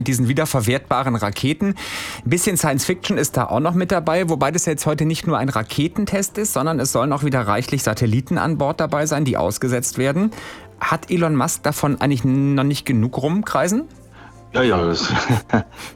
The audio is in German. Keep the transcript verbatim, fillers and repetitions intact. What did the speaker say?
diesen wiederverwertbaren Raketen. Ein bisschen Science Fiction ist da auch noch mit dabei, wobei das jetzt heute nicht nur ein Raketentest ist, sondern es sollen auch wieder reichlich Satelliten an Bord dabei sein, die ausgesetzt werden. Hat Elon Musk davon eigentlich noch nicht genug rumkreisen? Ja, ja, das